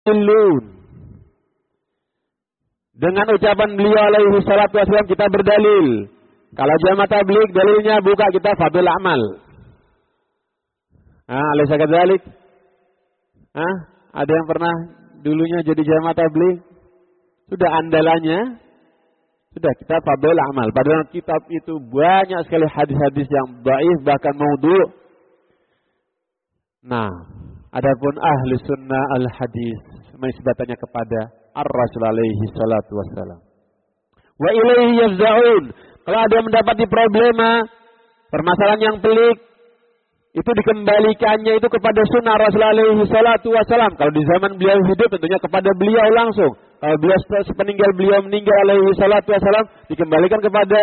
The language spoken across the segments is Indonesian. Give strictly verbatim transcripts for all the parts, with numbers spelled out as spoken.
mustadillun. Dengan ucapan beliau alaihi salatu wassalam kita berdalil. Kalau jamaah tabligh dalilnya buka kita fadl amal. Ah, alaysa kadzalik? Ah, ada yang pernah dulunya jadi jamaah tabligh? Sudah andalannya sudah kita fadl amal. Padahal kitab itu banyak sekali hadis-hadis yang dhaif bahkan maudhu'. Nah, adapun ahli sunnah al-hadis menisbatannya kepada ar-rasul alaihi salatu wassalam. Wa ilaihi yafza'un. Kalau ada mendapati problema, permasalahan yang pelik, itu dikembalikannya itu kepada sunnah Rasul alaihi salatu wassalam. Kalau di zaman beliau hidup tentunya kepada beliau langsung. Kalau beliau sepeninggal beliau meninggal alaihi salatu wassalam, dikembalikan kepada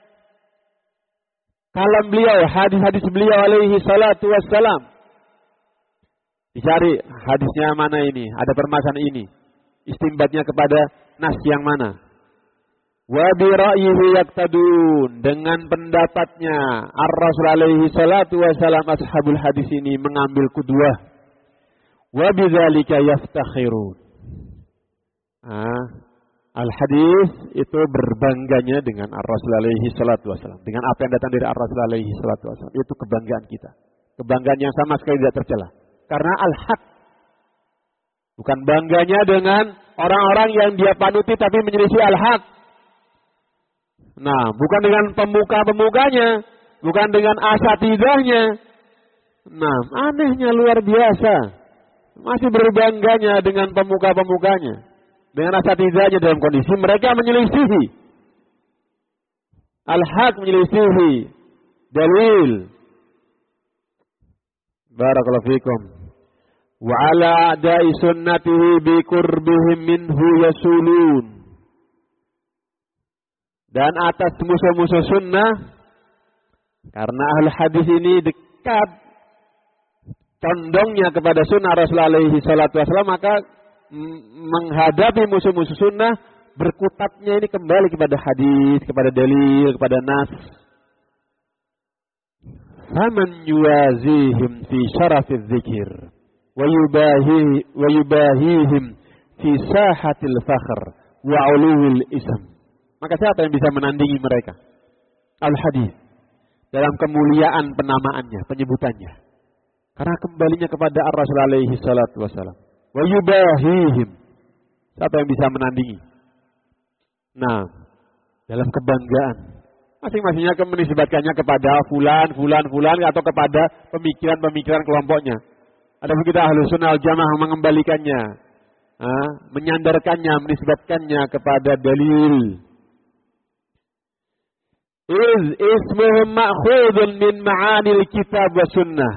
kalam beliau, hadis-hadis beliau alaihi salatu wassalam. Dicari hadisnya mana ini, ada permasalahan ini. Istimbatnya kepada nas yang mana. Wa bi ra'yihi yaktadun, dengan pendapatnya ar-rasul alaihi salatu wassalam ashabul hadis ini mengambil qudwah. Wa bidzalika yaftakhirun. Ah, al-hadis itu berbangganya dengan ar-rasul alaihi salatu wassalam, dengan apa yang datang dari ar-rasul alaihi salatu wassalam. Itu kebanggaan kita. Kebanggaan yang sama sekali tidak tercela. Karena al-haq. Bukan bangganya dengan orang-orang yang dia panuti tapi menyelisih al-haq. Nah, bukan dengan pemuka-pemukanya, bukan dengan asatidahnya. Nah, anehnya luar biasa. Masih berbangganya dengan pemuka-pemukanya, dengan asatidahnya dalam kondisi mereka menyelisihi al-haq, menyelisihi dalil. Barakallahu fikum. Wa ala a'da'i sunnatihi bi qurbihim minhu yasulun. Dan atas musuh-musuh sunnah, karena ahli hadis ini dekat condongnya kepada sunnah Rasulullah alaihi salatu wassalam, maka menghadapi musuh-musuh sunnah, berkutatnya ini kembali kepada hadis, kepada dalil, kepada nas. Faman yuwazihim fi syarafiz dzikir wa yubahi wa yubahihim fi sahatil fakhr wa uluwil ism. Maka siapa yang bisa menandingi mereka? Al-hadis. Dalam kemuliaan penamaannya, penyebutannya. Karena kembalinya kepada ar-rasul alaihi salatu wassalam. Wa yubahihim. Siapa yang bisa menandingi? Nah, dalam kebanggaan. Masing-masingnya menisbatkannya kepada fulan, fulan, fulan, atau kepada pemikiran-pemikiran kelompoknya. Adapun kita ahlu sunnah al-jamaah mengembalikannya. Ah, menyandarkannya, menisbatkannya kepada dalil. Iz ismuhum ma'khudun min ma'anil kitab wa sunnah.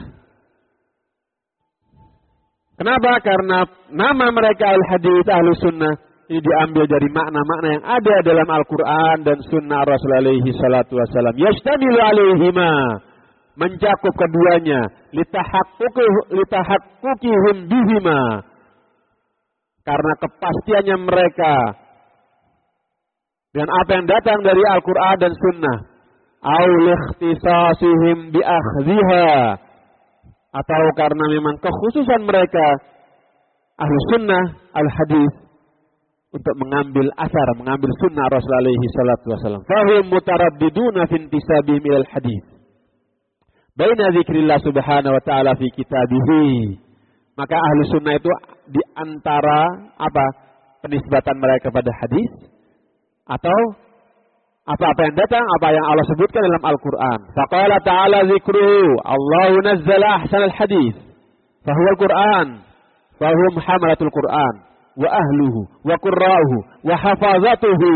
Kenapa? Karena nama mereka al-hadis ahlu sunnah ini diambil dari makna-makna yang ada dalam Al-Quran dan sunnah Rasul alaihi salatu wassalam. Yashtamilu alaihima, mencakup keduanya. Litahaqqukihim bihima, karena kepastiannya mereka dengan apa yang datang dari Al-Quran dan Sunnah. Au likhtisasihim bi'akhdhiha, atau karena memang kekhususan mereka ahlu sunnah al-hadis untuk mengambil asar, mengambil sunnah Rasulullah alaihi salatu wassalam. Fahum mutaraddiduna fi intisabihim ilal hadis baina dzikrillah subhanahu wa ta'ala fi kitabihi. Maka ahlu sunnah itu di antara apa? Penisbatan mereka pada hadis, atau apa-apa yang datang, apa yang Allah sebutkan dalam Al-Quran. Faqala ta'ala zikruhu, Allahu nazzala ahsanal hadis, fahuwa al-Quran, fahum hamalatul Quran, wa ahluhu, wa qurra'uhu, wa hafazatuhu.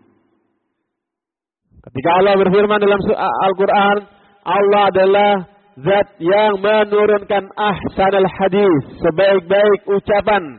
Ketika Allah berfirman dalam Al-Quran, Allah adalah zat yang menurunkan ahsanal hadis, sebaik-baik ucapan.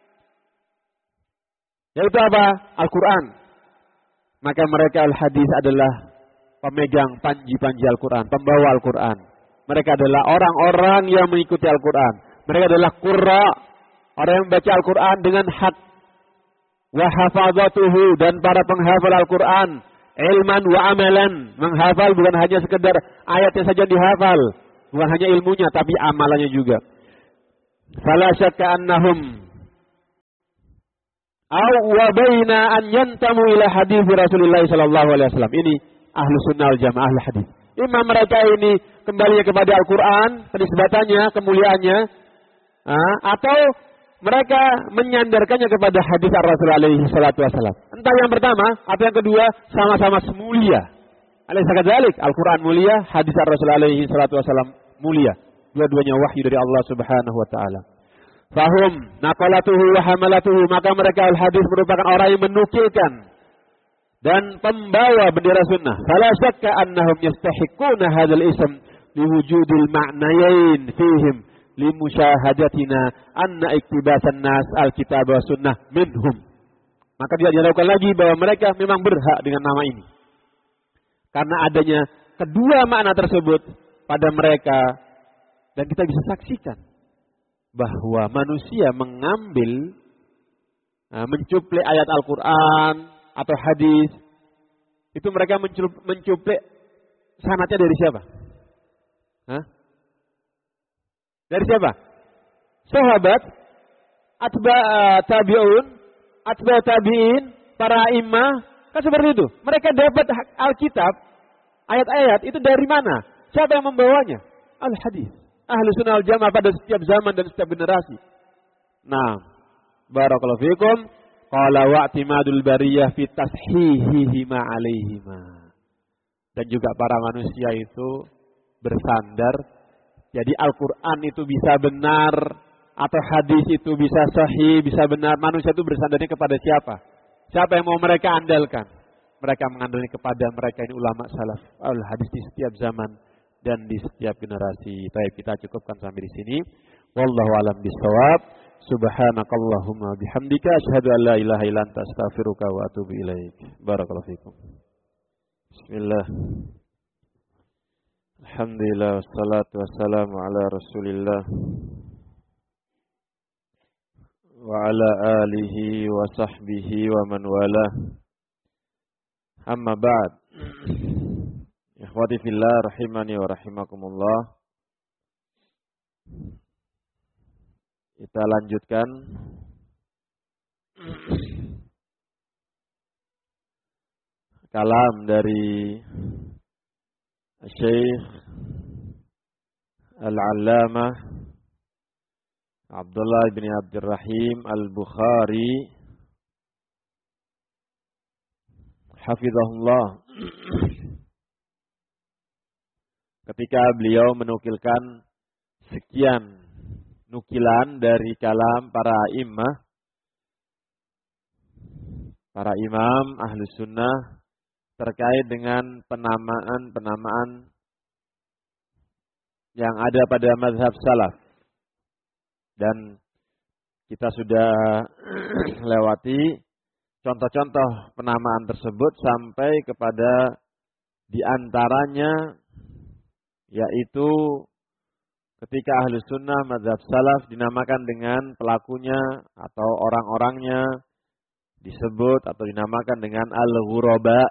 Yaitu apa? Al-Quran. Maka mereka al-hadis adalah pemegang panji-panji Al-Quran, pembawa Al-Quran. Mereka adalah orang-orang yang mengikuti Al-Quran. Mereka adalah qurra, orang yang membaca Al-Quran dengan hak. Wa hafazatuhu, dan para penghafal Al-Quran, ilman wa amalan. Menghafal bukan hanya sekedar ayatnya saja dihafal, bukan hanya ilmunya, tapi amalannya juga. Fala syakka annahum Aw wa baina an yantamu ila hadis Rasulullah sallallahu alaihi wasallam. Ini ahlu sunnah wal jamaah ahli hadis. Imam mereka ini kembalinya kepada Al-Quran, penisbatannya, kemuliaannya, ah, atau mereka menyandarkannya kepada hadis Rasul alaihi salatu wasallam. Entah yang pertama atau yang kedua, sama-sama mulia. Alaysa kadzalik? Al-Quran mulia, hadis Rasul alaihi salatu wasallam mulia. Dua-duanya wahyu dari Allah Subhanahu wa taala. Fahum naqalatuhu wa hamalatuhu, maka mereka al-hadis merupakan orang yang menukilkan dan pembawa bendera sunnah. Fala syakka annahum yastahiquna hadzal ism liwujudil ma'nayain fihim limusyahadatina anna iktibasan nas alkitab wa sunnah minhum. Maka dia diragukan lagi bahwa mereka memang berhak dengan nama ini. Karena adanya kedua makna tersebut pada mereka, dan kita bisa saksikan bahwa manusia mengambil, mencuplik ayat Al-Quran atau hadis, itu mereka mencuplik sanadnya dari siapa? Hah? Dari siapa? Sahabat, atba tabi'un, atba tabi'in, para imam, kan seperti itu. Mereka dapat Alkitab, ayat-ayat itu dari mana? Siapa yang membawanya? Al-hadis. Ahlu sunnah wal jamaah pada setiap zaman dan setiap generasi. Nah, barakallahu fikum. Qala wa'timadul bariyah fi tashihihima alaihima. Dan juga para manusia itu bersandar. Jadi Al-Quran itu bisa benar, atau hadis itu bisa sahih, bisa benar. Manusia itu bersandarnya kepada siapa? Siapa yang mau mereka andalkan? Mereka mengandalkan kepada mereka ini ulama salaf al-hadis di setiap zaman dan di setiap generasi. Baik, kita cukupkan sampai di sini. Wallahu a'lam bishawab. Subhanakallahumma bihamdika asyhadu an la ilaha illa anta astaghfiruka wa atubu ilaik. Barakallahu fikum. Bismillah. Alhamdulillah wassalatu wassalamu ala Rasulillah wa ala alihi wa sahbihi wa man wala. Amma ba'd. Ikhwati fillah rahimani wa rahimakumullah. Kita lanjutkan kalam dari Syekh Al-Allamah Abdullah bin Abdurrahim Al-Bukhari hafizahullah, ketika beliau menukilkan sekian nukilan dari kalam para imam, para imam ahlu sunnah terkait dengan penamaan-penamaan yang ada pada mazhab salaf. Dan kita sudah lewati contoh-contoh penamaan tersebut sampai kepada diantaranya, yaitu ketika ahlu sunnah mazhab salaf dinamakan dengan pelakunya atau orang-orangnya disebut atau dinamakan dengan al-ghuraba,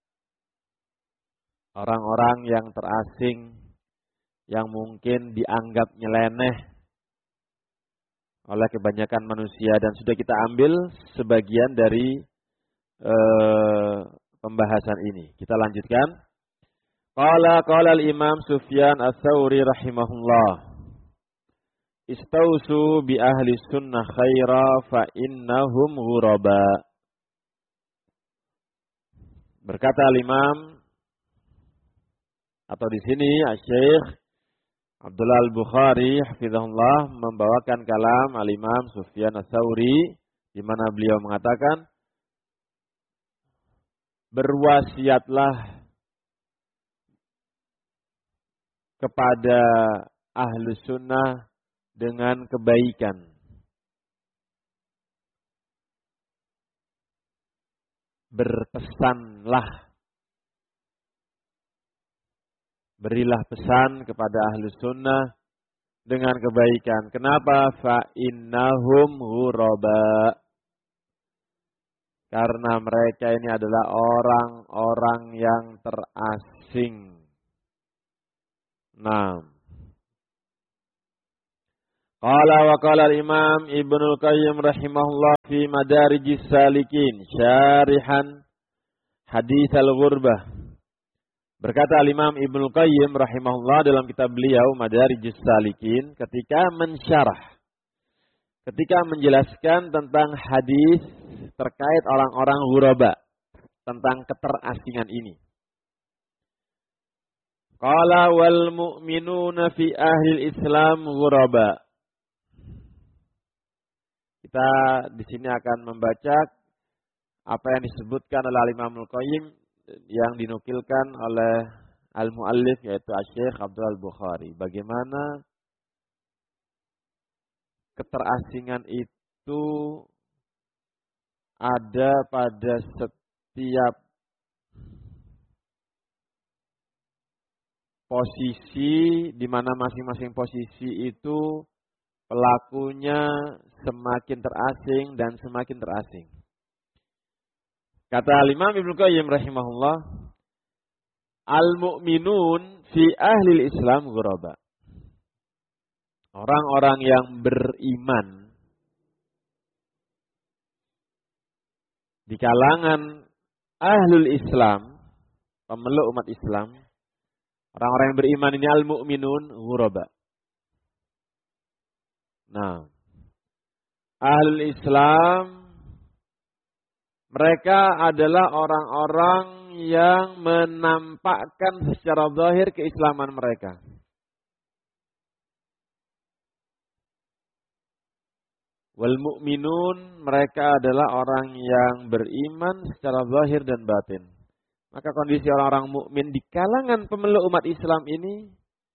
orang-orang yang terasing, yang mungkin dianggap nyeleneh oleh kebanyakan manusia. Dan sudah kita ambil sebagian dari uh, pembahasan ini. Kita lanjutkan. Qala qala al-Imam Sufyan Ats-Tsauri rahimahullah. Istausu bi ahli sunnah khaira fa innahum ghuraba. Berkata al-Imam, atau di sini Syekh Abdullah Al-Bukhari hafizahullah membawakan kalam al-Imam Sufyan Ats-Tsauri di mana beliau mengatakan, berwasiatlah kepada ahlu sunnah dengan kebaikan. Berpesanlah, berilah pesan kepada ahlu sunnah dengan kebaikan. Kenapa? Fa innahum ghuraba. Karena mereka ini adalah orang-orang yang terasing. Nah, Qala wa qala al-Imam Ibnul Qayyim rahimahullah fi Madarijis Salikin syarihan hadits al-ghurbah. Berkata al-Imam Ibnul Qayyim rahimahullah dalam kitab beliau Madarijis Salikin ketika mensyarah, ketika menjelaskan tentang hadis terkait orang-orang ghuraba, tentang keterasingan ini. Qala wal mu'minuna fi ahli Islam ghuraba. Kita di sini akan membaca apa yang disebutkan oleh Al-Imam Al-Qayyim yang dinukilkan oleh Al-Muallif yaitu Asy-Syaikh Abdul Al-Bukhari. Bagaimana keterasingan itu ada pada setiap posisi, di mana masing-masing posisi itu pelakunya semakin terasing dan semakin terasing. Kata Imam Ibnu Qayyim rahimahullah, al-mu'minun fi ahli Islam ghuraba. Orang-orang yang beriman di kalangan ahlul Islam, pemeluk umat Islam, orang-orang yang beriman ini al-mu'minun ghuraba. Nah, ahlul Islam mereka adalah orang-orang yang menampakkan secara zahir keislaman mereka. Wal mu'minun mereka adalah orang yang beriman secara zahir dan batin. Maka kondisi orang-orang mukmin di kalangan pemeluk umat Islam ini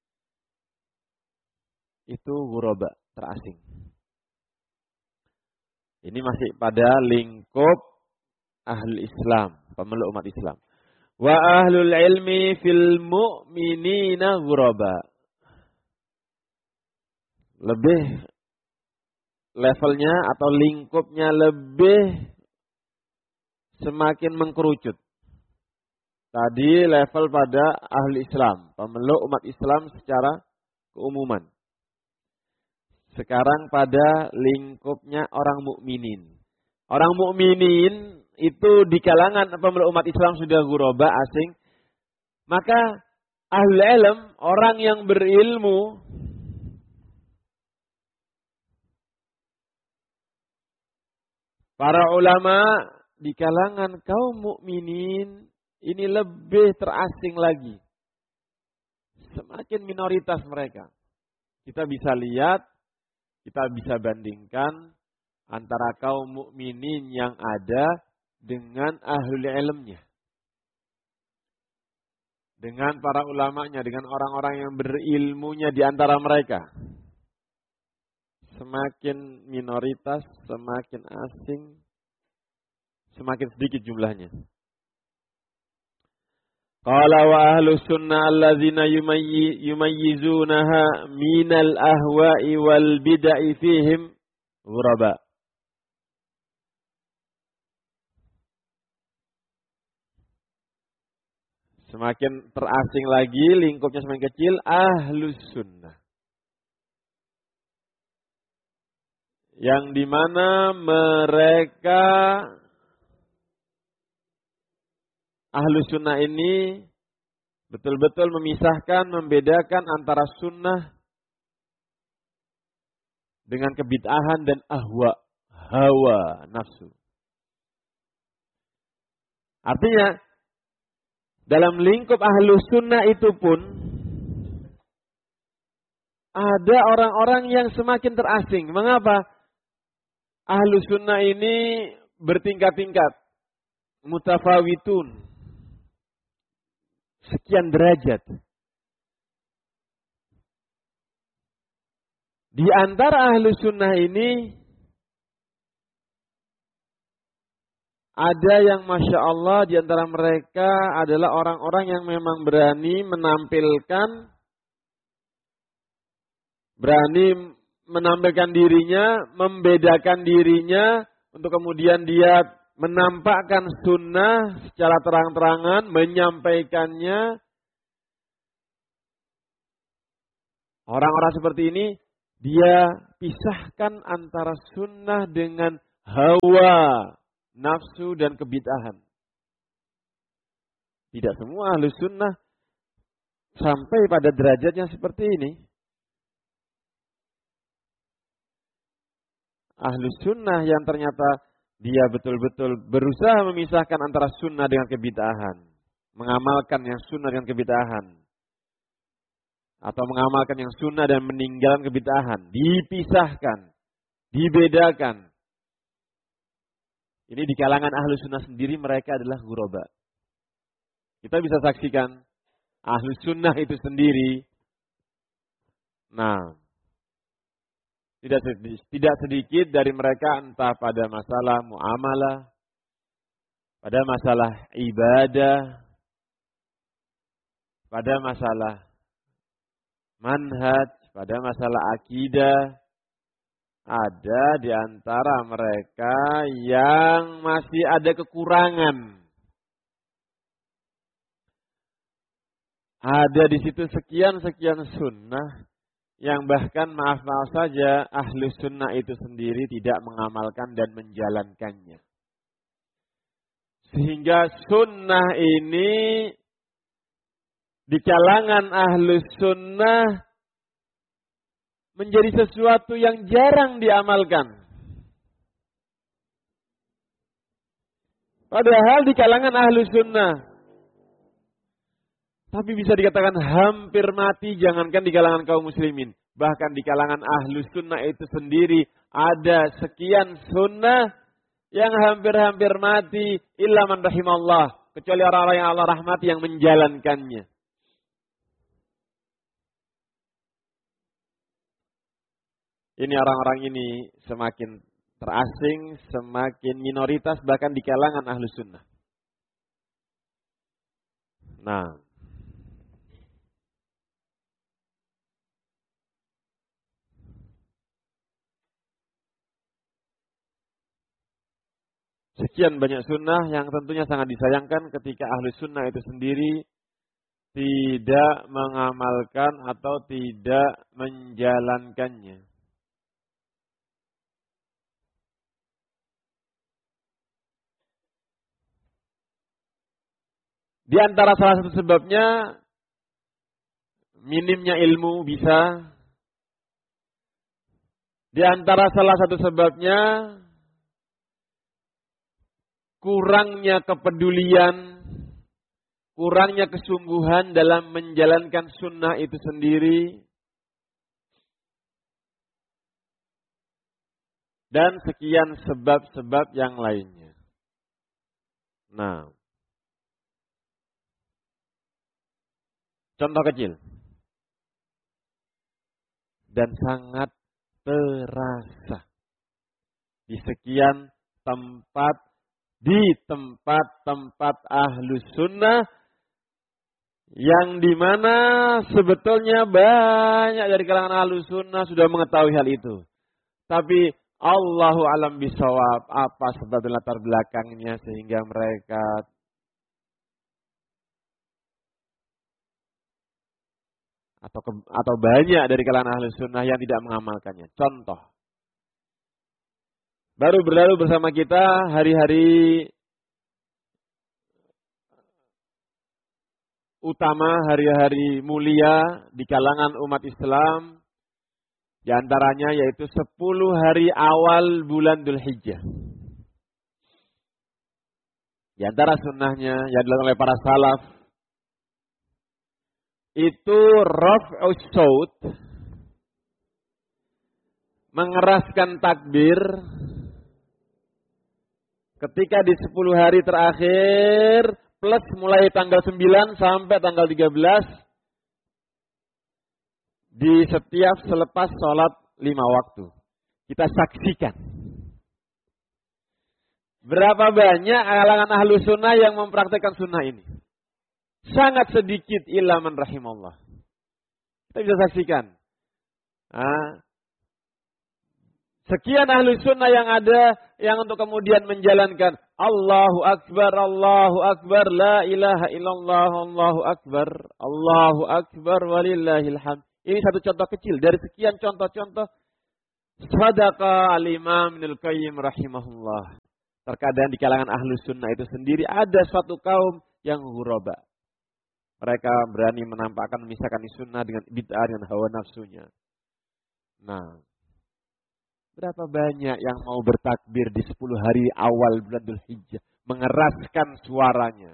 itu ghuraba, terasing. Ini masih pada lingkup ahlul Islam, pemeluk umat Islam. Wa ahlul ilmi fil mu'minina ghuraba. Lebih levelnya atau lingkupnya lebih semakin mengkerucut. Tadi level pada ahli Islam, pemeluk umat Islam secara keumuman. Sekarang pada lingkupnya orang mukminin. Orang mukminin itu di kalangan pemeluk umat Islam sudah ghuraba, asing. Maka ahli ilm, orang yang berilmu, para ulama di kalangan kaum mukminin ini lebih terasing lagi. Semakin minoritas mereka. Kita bisa lihat, kita bisa bandingkan antara kaum mukminin yang ada dengan ahli ilmnya. Dengan para ulamanya, dengan orang-orang yang berilmunya di antara mereka. Semakin minoritas, semakin asing, semakin sedikit jumlahnya. Qala wa ahlu sunnah alladzina yumayyizunaha minal ahwa'i wal bid'i fihim ghuraba. Semakin terasing lagi, lingkupnya semakin kecil, ahlus sunnah. Yang dimana mereka ahlus sunnah ini betul-betul memisahkan, membedakan antara sunnah dengan kebid'ahan dan ahwa, hawa, nafsu. Artinya, dalam lingkup ahlus sunnah itu pun ada orang-orang yang semakin terasing. Mengapa? Ahlus sunnah ini bertingkat-tingkat, mutafawitun, sekian derajat. Di antara ahlus sunnah ini ada yang Masya Allah di antara mereka adalah orang-orang yang memang berani menampilkan, berani menampilkan dirinya, membedakan dirinya, untuk kemudian dia menampakkan sunnah secara terang-terangan, menyampaikannya. Orang-orang seperti ini dia pisahkan antara sunnah dengan hawa, nafsu dan kebid'ahan. Tidak semua ahlu sunnah sampai pada derajatnya seperti ini. Ahlu sunnah yang ternyata dia betul-betul berusaha memisahkan antara sunnah dengan kebid'ahan. Mengamalkan yang sunnah dengan kebid'ahan. Atau mengamalkan yang sunnah dan meninggalkan kebid'ahan. Dipisahkan. Dibedakan. Ini di kalangan ahlu sunnah sendiri mereka adalah ghuraba. Kita bisa saksikan ahlu sunnah itu sendiri. Nah, tidak sedikit, tidak sedikit dari mereka entah pada masalah muamalah, pada masalah ibadah, pada masalah manhaj, pada masalah akidah, ada di antara mereka yang masih ada kekurangan. Ada di situ sekian-sekian sunnah yang bahkan maaf-maaf saja ahlu sunnah itu sendiri tidak mengamalkan dan menjalankannya. Sehingga sunnah ini di kalangan ahlu sunnah menjadi sesuatu yang jarang diamalkan. Padahal di kalangan ahlu sunnah, tapi bisa dikatakan hampir mati, jangankan di kalangan kaum muslimin. Bahkan di kalangan ahlu sunnah itu sendiri ada sekian sunnah yang hampir-hampir mati. Illa man rahimallah. Kecuali orang-orang yang Allah rahmati yang menjalankannya. Ini orang-orang ini semakin terasing, semakin minoritas bahkan di kalangan ahlu sunnah. Nah, sekian banyak sunnah yang tentunya sangat disayangkan ketika ahlu sunnah itu sendiri tidak mengamalkan atau tidak menjalankannya. Di antara salah satu sebabnya minimnya ilmu bisa. Di antara salah satu sebabnya kurangnya kepedulian, kurangnya kesungguhan dalam menjalankan sunnah itu sendiri. Dan sekian sebab-sebab yang lainnya. Nah, contoh kecil. Dan sangat terasa. Di sekian tempat, di tempat-tempat ahlu sunnah, yang dimana sebetulnya banyak dari kalangan ahlu sunnah sudah mengetahui hal itu. Tapi Allahu alam bisawab, apa sebab latar belakangnya sehingga mereka atau ke, atau banyak dari kalangan ahli sunnah yang tidak mengamalkannya. Contoh, baru berlalu bersama kita hari-hari utama, hari-hari mulia di kalangan umat Islam, di antaranya yaitu sepuluh hari awal bulan Dzulhijjah. Di antara sunnahnya yang dilakukan oleh para salaf itu raf'us saut, mengeraskan takbir ketika di sepuluh hari terakhir plus mulai tanggal sembilan sampai tanggal tiga belas di setiap selepas sholat lima waktu. Kita saksikan berapa banyak kalangan ahlu sunnah yang mempraktekkan sunnah ini. Sangat sedikit, illa man rahimallah. Kita bisa saksikan. Nah, sekian ahlu sunnah yang ada yang untuk kemudian menjalankan Allahu Akbar, Allahu Akbar, la ilaha illallah, Allahu Akbar, Allahu Akbar, walillahil hamd. Ini satu contoh kecil dari sekian contoh-contoh. Sadaqa al-Imam Ibnul Qayyim rahimahullah. Terkadang di kalangan ahlus sunnah itu sendiri ada suatu kaum yang ghuraba. Mereka berani menampakkan, memisahkan sunnah dengan bid'ah, dengan hawa nafsunya. Nah, berapa banyak yang mau bertakbir di sepuluh hari awal bulan Dzulhijjah, mengeraskan suaranya.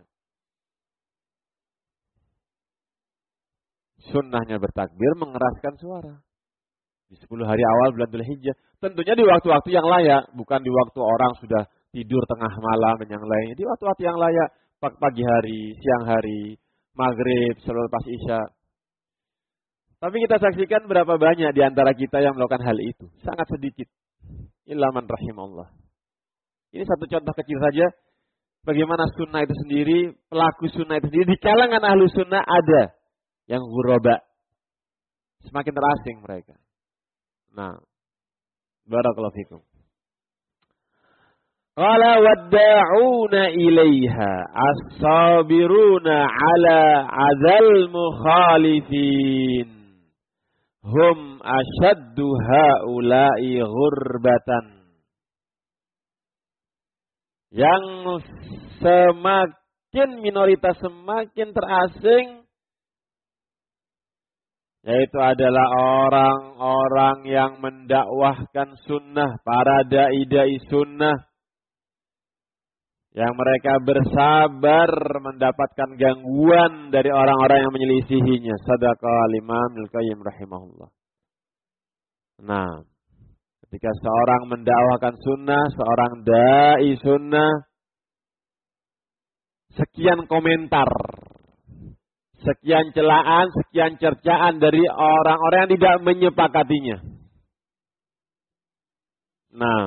Sunnahnya bertakbir, mengeraskan suara. Di sepuluh hari awal bulan Dzulhijjah. Tentunya di waktu-waktu yang layak. Bukan di waktu orang sudah tidur tengah malam dan yang lainnya. Di waktu-waktu yang layak. Pagi hari, siang hari, maghrib, selepas isya. Tapi kita saksikan berapa banyak di antara kita yang melakukan hal itu. Sangat sedikit. Illa man rahimahullah. Ini satu contoh kecil saja. Bagaimana sunnah itu sendiri, pelaku sunnah itu sendiri. Di kalangan ahlu sunnah ada yang ghuraba. Semakin terasing mereka. Nah, barakallahu fikum. Qala wadda'una ilaiha as-sabiruna ala adzal mukhalifin hum ashaddu haula'i ghurbatan. Yang semakin minoritas semakin terasing, yaitu adalah orang-orang yang mendakwahkan sunnah, para dai-dai sunnah, yang mereka bersabar mendapatkan gangguan dari orang-orang yang menyelisihinya. Sadaqa al-Imam Ibnul Qayyim rahimahullah. Nah, ketika seorang mendakwahkan sunnah, seorang dai sunnah, sekian komentar, sekian celaan, sekian cercaan dari orang-orang yang tidak menyepakatinya. Nah,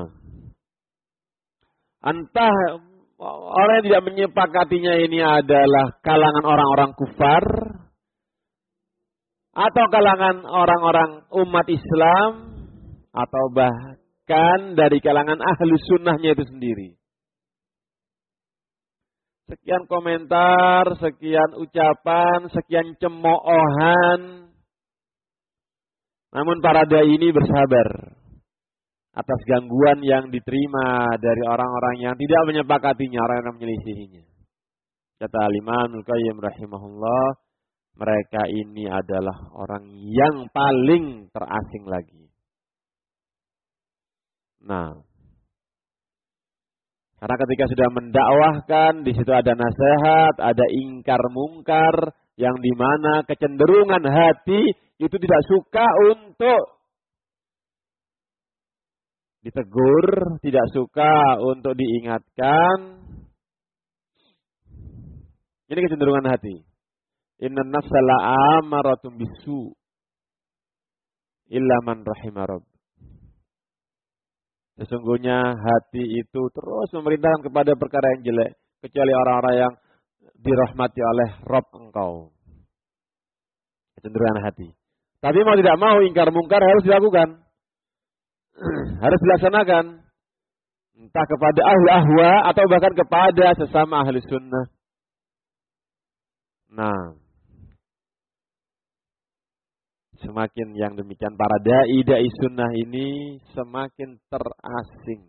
entah orang yang tidak menyepakatinya ini adalah kalangan orang-orang kufar atau kalangan orang-orang umat Islam atau bahkan dari kalangan ahli sunnahnya itu sendiri. Sekian komentar, sekian ucapan, sekian cemoohan. Namun para dai ini bersabar atas gangguan yang diterima dari orang-orang yang tidak menyepakatinya, orang yang menyelisihinya. Kata Imam Ibnul Qayyim rahimahullah, mereka ini adalah orang yang paling terasing lagi. Nah, karena ketika sudah mendakwahkan, di situ ada nasihat, ada ingkar mungkar, yang dimana kecenderungan hati itu tidak suka untuk ditegur, tidak suka untuk diingatkan. Ini kecenderungan hati. Inna nafsa la'amaratun bisu illa man rahimah rabb. Sesungguhnya hati itu terus memerintahkan kepada perkara yang jelek, kecuali orang-orang yang dirahmati oleh Rabb engkau. Kecenderungan hati. Tapi mau tidak mau, ingkar mungkar harus dilakukan. Harus dilaksanakan. Entah kepada ahli ahwa atau bahkan kepada sesama ahli sunnah. Nah, semakin yang demikian para dai-dai sunnah ini semakin terasing.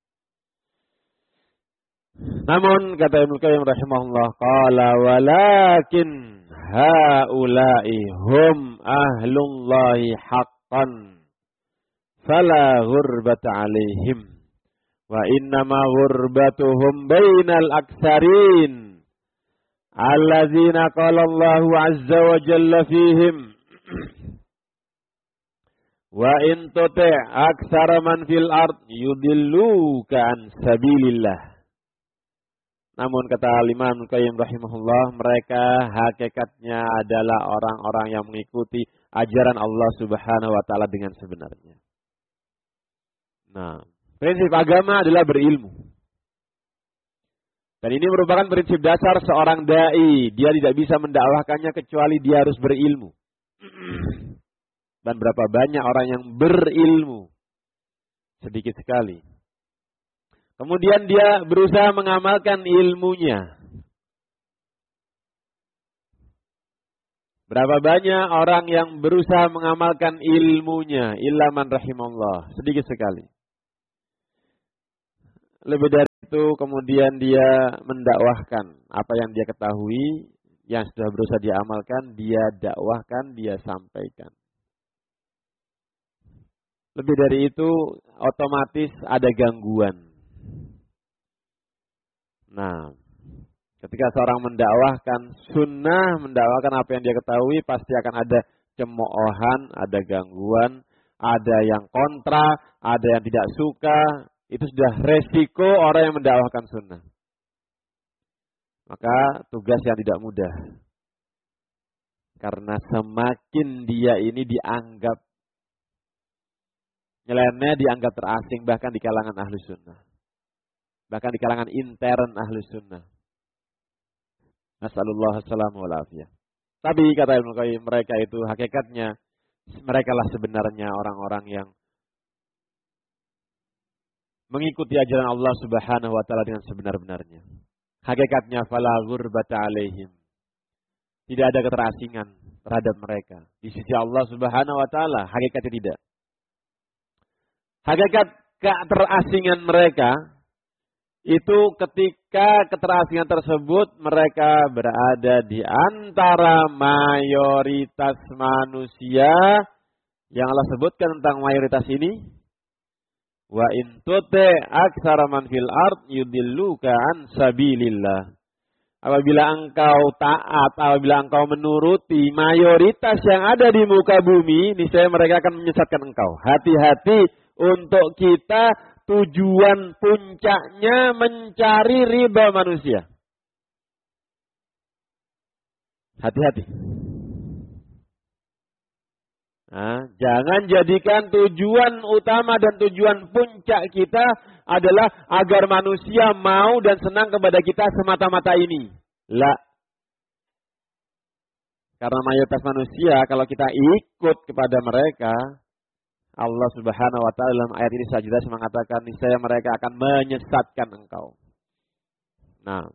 Namun kata Ibnu Qayyim rahimahullah, qala walakin haula'i hum ahlullahi haqqan fala ghurbata alaihim wa innama ghurbatuhum bainal aktsarin alladzina qala Allahu azza wa jalla fihim wa in tuti' aktsara man fil ard yudilluka an sabilillah. Namun kata Imam Qayyim rahimahullah, mereka hakikatnya adalah orang-orang yang mengikuti ajaran Allah Subhanahu wa taala dengan sebenarnya. Nah, prinsip agama adalah berilmu. Dan ini merupakan prinsip dasar seorang dai. Dia tidak bisa mendakwahkannya kecuali dia harus berilmu. Dan berapa banyak orang yang berilmu? Sedikit sekali. Kemudian dia berusaha mengamalkan ilmunya. Berapa banyak orang yang berusaha mengamalkan ilmunya, illa man rahimallah, sedikit sekali. Lebih dari itu kemudian dia mendakwahkan apa yang dia ketahui, yang sudah berusaha dia amalkan, dia dakwahkan, dia sampaikan. Lebih dari itu otomatis ada gangguan. Nah, ketika seorang mendakwahkan sunnah, mendakwahkan apa yang dia ketahui, pasti akan ada cemoohan, ada gangguan, ada yang kontra, ada yang tidak suka. Itu sudah resiko orang yang mendakwahkan sunnah. Maka tugas yang tidak mudah. Karena semakin dia ini dianggap nyeleneh, dianggap terasing bahkan di kalangan ahli sunnah. Bahkan di kalangan intern ahli sunnah. Nasallallahu assalamu alaihi. Tapi kata Ibnu Qayyim, mereka itu hakikatnya, mereka lah sebenarnya orang-orang yang mengikuti ajaran Allah Subhanahu wa taala dengan sebenar-benarnya. Hakikatnya fala ghurbata alaihim. Tidak ada keterasingan terhadap mereka. Di sisi Allah Subhanahu wa taala hakikatnya tidak. Hakikat keterasingan mereka itu ketika keterasingan tersebut mereka berada di antara mayoritas manusia yang Allah sebutkan tentang mayoritas ini. Wa in tuti aktsara man fil ard yudilluka an sabilillah. Apabila engkau taat, apabila engkau menuruti mayoritas yang ada di muka bumi, niscaya mereka akan menyesatkan engkau. Hati-hati untuk kita tujuan puncaknya mencari riba manusia. Hati-hati. Nah, jangan jadikan tujuan utama dan tujuan puncak kita adalah agar manusia mau dan senang kepada kita semata-mata ini. La. Karena mayoritas manusia kalau kita ikut kepada mereka, Allah Subhanahu wa taala dalam ayat ini saja jelas mengatakan niscaya mereka akan menyesatkan engkau. Nah,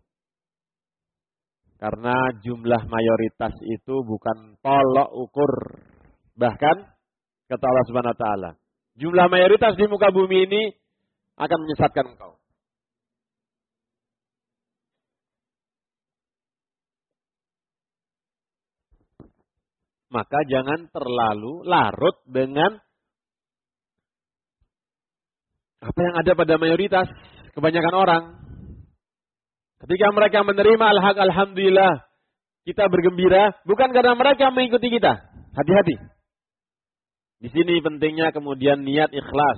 karena jumlah mayoritas itu bukan tolok ukur. Bahkan kata Allah Subhanahu wa taala, jumlah mayoritas di muka bumi ini akan menyesatkan engkau. Maka jangan terlalu larut dengan apa yang ada pada mayoritas kebanyakan orang. Ketika mereka menerima al-haq, alhamdulillah, kita bergembira bukan karena mereka mengikuti kita. Hati-hati. Di sini pentingnya kemudian niat ikhlas.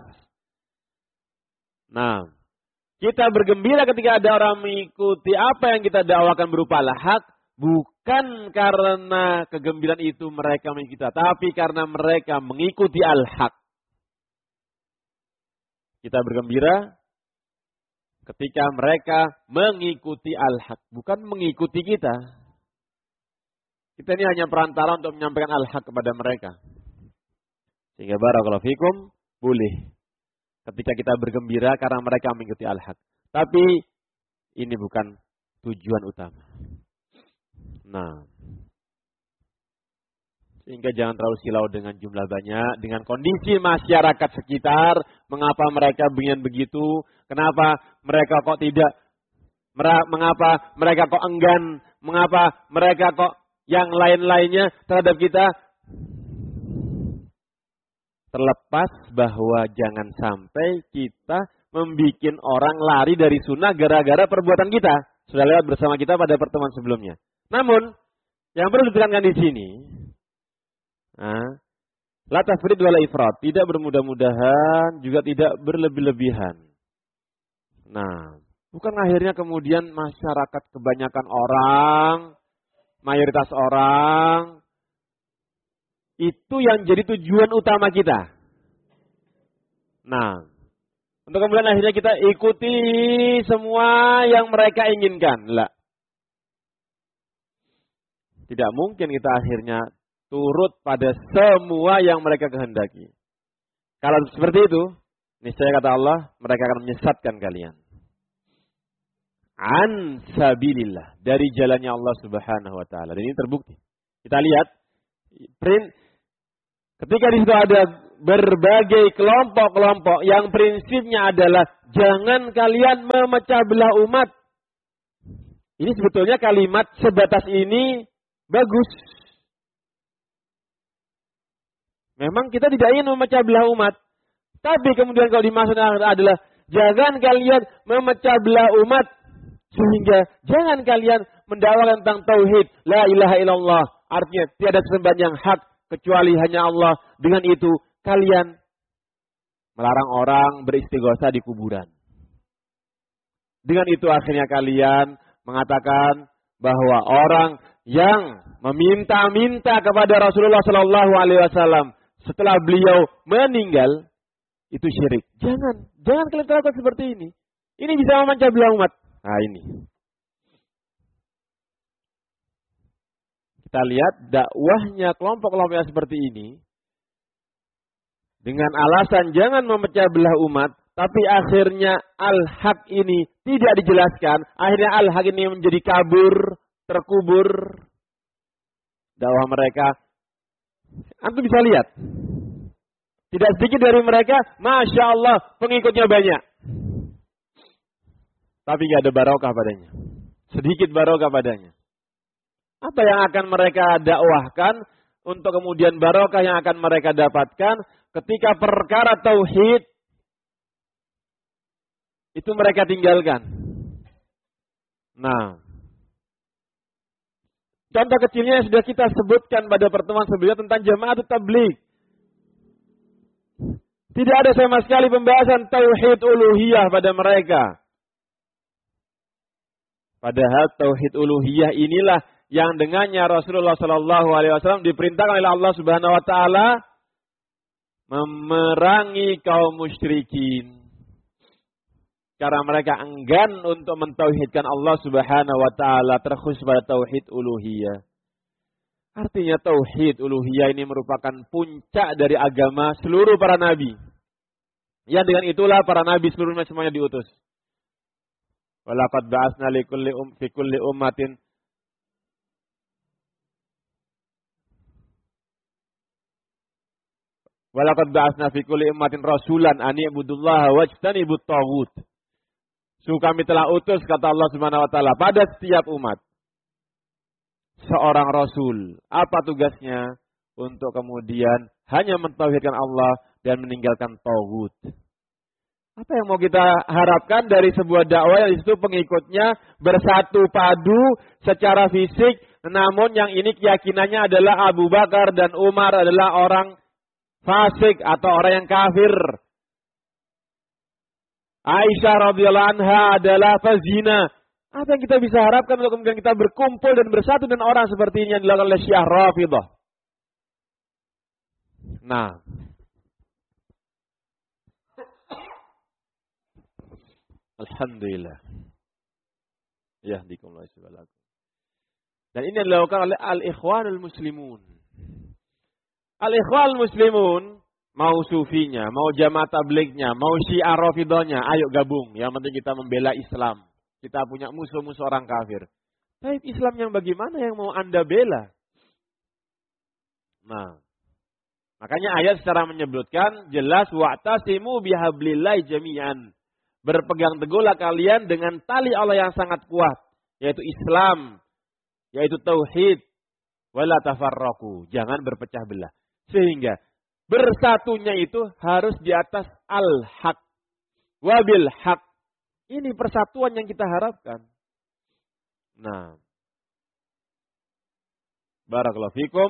Nah, kita bergembira ketika ada orang mengikuti apa yang kita dakwakan berupa al-haq, bukan karena kegembiraan itu mereka mengikuti kita, tapi karena mereka mengikuti al-haq. Kita bergembira ketika mereka mengikuti al-haq, bukan mengikuti kita. Kita ini hanya perantara untuk menyampaikan al-haq kepada mereka. Sehingga barakallahu fikum, boleh ketika kita bergembira karena mereka mengikuti al-haq. Tapi ini bukan tujuan utama. Nah, sehingga jangan terlalu silau dengan jumlah banyak, dengan kondisi masyarakat sekitar, mengapa mereka begini begitu, kenapa mereka kok tidak, mengapa mereka kok enggan, mengapa mereka kok yang lain-lainnya terhadap kita. Terlepas bahwa jangan sampai kita membuat orang lari dari sunnah gara-gara perbuatan kita. Sudah lewat bersama kita pada pertemuan sebelumnya. Namun, yang perlu ditekankan di sini, nah, la tafrid wala ifrat, tidak bermudah-mudahan, juga tidak berlebih-lebihan. Nah, bukan akhirnya kemudian masyarakat kebanyakan orang, mayoritas orang, itu yang jadi tujuan utama kita. Nah, untuk kemudian akhirnya kita ikuti semua yang mereka inginkan. Lah. Tidak mungkin kita akhirnya turut pada semua yang mereka kehendaki. Kalau seperti itu, niscaya kata Allah, mereka akan menyesatkan kalian. An sabilillah, dari jalannya Allah Subhanahu wa taala. Dan ini terbukti. Kita lihat, print, ketika di situ ada berbagai kelompok-kelompok yang prinsipnya adalah jangan kalian memecah belah umat. Ini sebetulnya kalimat sebatas ini bagus. Memang kita tidak ingin memecah belah umat. Tapi kemudian kalau dimaksudkan adalah jangan kalian memecah belah umat. Sehingga jangan kalian mendakwakan tentang tauhid. La ilaha illallah. Artinya tiada sembahan yang hak kecuali hanya Allah. Dengan itu kalian melarang orang beristighosah di kuburan. Dengan itu akhirnya kalian mengatakan bahwa orang yang meminta-minta kepada Rasulullah Shallallahu Alaihi Wasallam setelah beliau meninggal itu syirik. Jangan, jangan kalian terlakukan seperti ini. Ini bisa memecah belah umat. Nah ini. Kita lihat dakwahnya kelompok-kelompok yang seperti ini. Dengan alasan jangan memecah belah umat. Tapi akhirnya al-haq ini tidak dijelaskan. Akhirnya al-haq ini menjadi kabur, terkubur. Dakwah mereka. Antum bisa lihat. Tidak sedikit dari mereka, Masya Allah, pengikutnya banyak. Tapi tidak ada barokah padanya. Sedikit barokah padanya. Apa yang akan mereka dakwahkan untuk kemudian barokah yang akan mereka dapatkan ketika perkara tauhid itu mereka tinggalkan. Nah, contoh kecilnya yang sudah kita sebutkan pada pertemuan sebelumnya tentang jamaah tabligh. Tidak ada sama sekali pembahasan tauhid uluhiyah pada mereka. Padahal tauhid uluhiyah inilah yang dengannya Rasulullah Shallallahu Alaihi Wasallam diperintahkan oleh Allah Subhanahu Wa Taala memerangi kaum musyrikin. Karena mereka enggan untuk mentauhidkan Allah Subhanahu Wa Taala, terkhusus pada tauhid uluhiyah. Artinya tauhid uluhiyah ini merupakan puncak dari agama seluruh para nabi. Yang dengan itulah para nabi seluruhnya semuanya diutus. Walaqad ba'atsna likulli um fi kulli ummatin Walaqad ba'atsna fi kulli ummatin rasulan an i'budullaha wajtanibut taghut. Sungguh kami telah utus, kata Allah Subhanahu Wa Taala, pada setiap umat seorang rasul. Apa tugasnya? Untuk kemudian hanya mentauhidkan Allah dan meninggalkan taghut. Apa yang mau kita harapkan dari sebuah dakwah yang disitu pengikutnya bersatu padu secara fisik, namun yang ini keyakinannya adalah Abu Bakar dan Umar adalah orang fasik atau orang yang kafir. Aisyah radhiyallahu anha adalah pezina. Apa yang kita bisa harapkan untuk kemudian kita berkumpul dan bersatu dengan orang seperti ini yang dilakukan oleh Syiah Rafidhah? Nah, alhamdulillah. Yahdikumullah subhanahu. Dan ini dilakukan oleh al-ikhwanul muslimun. Al-ikhwanul muslimun, mau sufinya, mau jamaah tablighnya, mau Syiah Rafidhahnya, ayo gabung. Yang penting kita membela Islam. Kita punya musuh-musuh orang kafir. Tapi Islam yang bagaimana yang mau Anda bela? Nah, makanya ayat secara menyebutkan jelas wa'tasimu bihablillahi jami'an. Berpegang teguhlah kalian dengan tali Allah yang sangat kuat, yaitu Islam, yaitu tauhid. Wala tafarraqu, jangan berpecah belah. Sehingga bersatunya itu harus di atas al-haq wabil haq. Ini persatuan yang kita harapkan. Nah, barakallahu fikum.